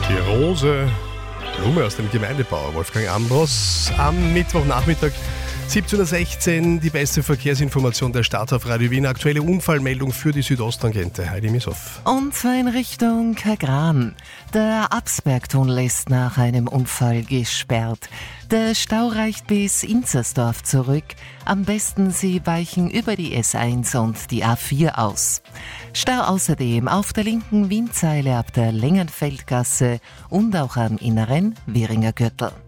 Die Rose, Blume aus dem Gemeindebauer Wolfgang Ambros. Am Mittwochnachmittag 17.16 Uhr die beste Verkehrsinformation der Stadt auf Radio Wien. Aktuelle Unfallmeldung für die Südosttangente. Heidi Mishoff. Und zwar in Richtung Kagran. Der Absbergtunnel ist nach einem Unfall gesperrt. Der Stau reicht bis Inzersdorf zurück. Am besten Sie weichen über die S1 und die A4 aus. Stau außerdem auf der linken Wienzeile ab der Längenfeldgasse und auch am inneren Wieringer Gürtel.